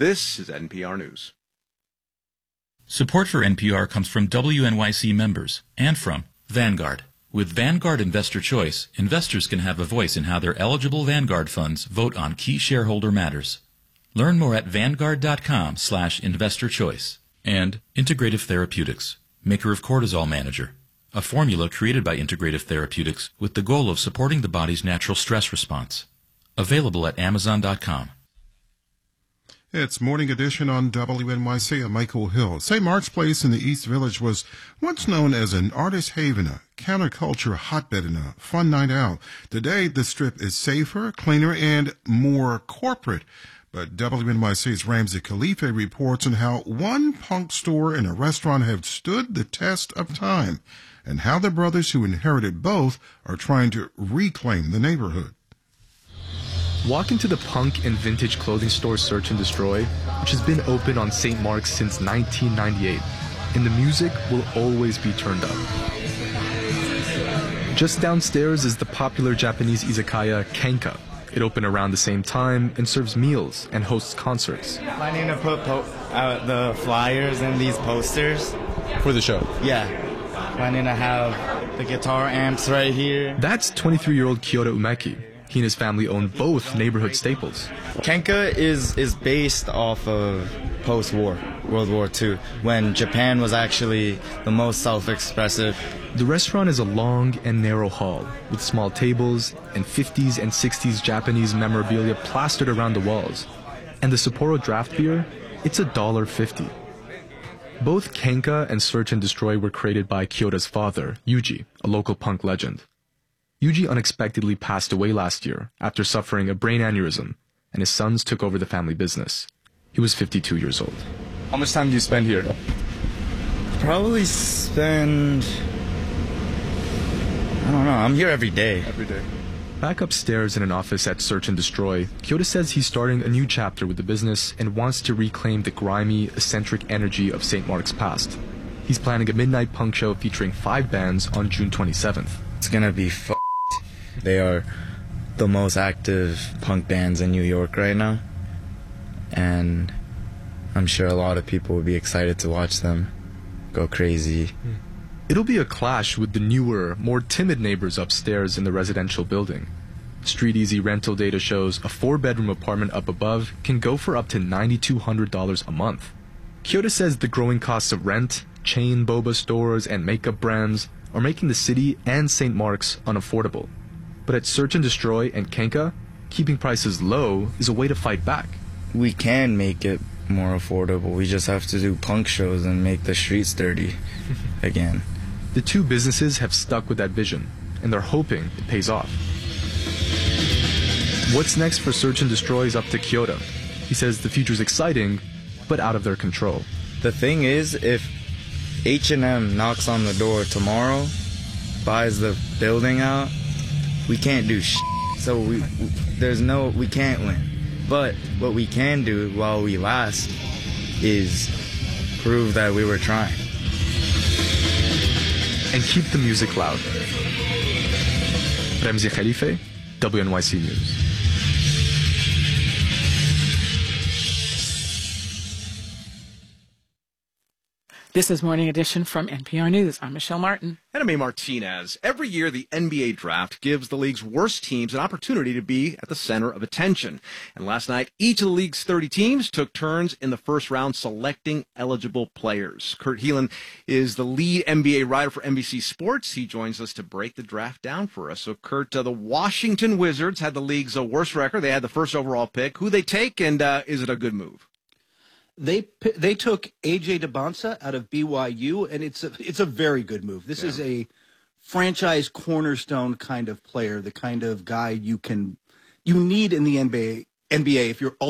This is NPR News. Support for NPR comes from WNYC members and from Vanguard. With Vanguard Investor Choice, investors can have a voice in how their eligible Vanguard funds vote on key shareholder matters. Learn more at vanguard.com/investorchoice. And Integrative Therapeutics, maker of Cortisol Manager, a formula created by Integrative Therapeutics with the goal of supporting the body's natural stress response. Available at Amazon.com. It's Morning Edition on WNYC. I'm Michael Hill. St. Mark's Place in the East Village was once known as an artist haven, a counterculture hotbed, and a fun night out. Today, the strip is safer, cleaner, and more corporate. But WNYC's Ramsey Khalife reports on how one punk store and a restaurant have stood the test of time, and how the brothers who inherited both are trying to reclaim the neighborhood. Walk into the punk and vintage clothing store Search and Destroy, which has been open on St. Mark's since 1998, and the music will always be turned up. Just downstairs is the popular Japanese izakaya Kenka. It opened around the same time and serves meals and hosts concerts. Planning to put the flyers and these posters. For the show? Yeah. Planning to have the guitar amps right here. That's 23-year-old Kyoto Umeki. He and his family own both neighborhood staples. Kenka is based off of post-war, World War II, when Japan was actually the most self-expressive. The restaurant is a long and narrow hall with small tables and 50s and 60s Japanese memorabilia plastered around the walls. And the Sapporo draft beer, it's $1.50. Both Kenka and Search and Destroy were created by Kyoto's father, Yuji, a local punk legend. Yuji unexpectedly passed away last year after suffering a brain aneurysm, and his sons took over the family business. He was 52 years old. How much time do you spend here? Probably spend... I don't know. I'm here every day. Every day. Back upstairs in an office at Search and Destroy, Kyoto says he's starting a new chapter with the business and wants to reclaim the grimy, eccentric energy of St. Mark's past. He's planning a midnight punk show featuring 5 bands on June 27th. It's gonna be They are the most active punk bands in New York right now, and I'm sure a lot of people would be excited to watch them go crazy. It'll be a clash with the newer, more timid neighbors upstairs in the residential building. Street Easy rental data shows a 4-bedroom apartment up above can go for up to $9,200 a month. Kyoto says the growing costs of rent, chain boba stores, and makeup brands are making the city and St. Mark's unaffordable. But at Search and Destroy and Kenka, keeping prices low is a way to fight back. We can make it more affordable. We just have to do punk shows and make the streets dirty again. The two businesses have stuck with that vision, and they're hoping it pays off. What's next for Search and Destroy is up to Kyoto. He says the future's exciting, but out of their control. The thing is, if H&M knocks on the door tomorrow, buys the building out, we can't do so we can't win. But what we can do while we last is prove that we were trying. And keep the music loud. Ramsey Khalife, WNYC News. This is Morning Edition from NPR News. I'm Michelle Martin. And I'm A. Martinez. Every year, the NBA draft gives the league's worst teams an opportunity to be at the center of attention. And last night, each of the league's 30 teams took turns in the first round selecting eligible players. Kurt Helin is the lead NBA writer for NBC Sports. He joins us to break the draft down for us. So, Kurt, the Washington Wizards had the league's worst record. They had the first overall pick. Who they take, and is it a good move? They took A.J. Debonsa out of BYU, and it's a very good move. This is a franchise cornerstone kind of player, the kind of guy you need in the NBA if you're